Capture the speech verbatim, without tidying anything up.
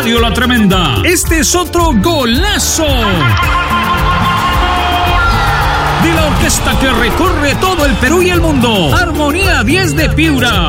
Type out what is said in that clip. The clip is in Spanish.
Radio La Tremenda. Este es otro golazo de la orquesta que recorre todo el Perú y el mundo. Armonía diez de Piura.